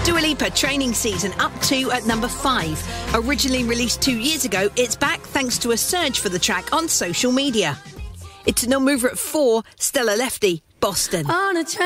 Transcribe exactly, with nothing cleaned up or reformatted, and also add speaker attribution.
Speaker 1: Dua Lipa, Training Season, up to at number five. Originally released two years ago, it's back thanks to a surge for the track on social media. It's a no-mover at four, Stella Lefty, Boston.
Speaker 2: On a